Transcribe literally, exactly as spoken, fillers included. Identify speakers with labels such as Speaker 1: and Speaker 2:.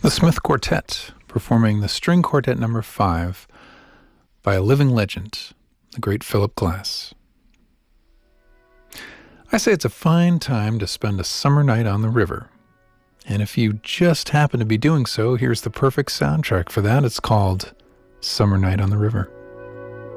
Speaker 1: The Smith Quartet, performing the String Quartet number five by a living legend, the great Philip Glass. I say it's a fine time to spend a summer night on the river. And if you just happen to be doing so, here's the perfect soundtrack for that. It's called Summer Night on the River.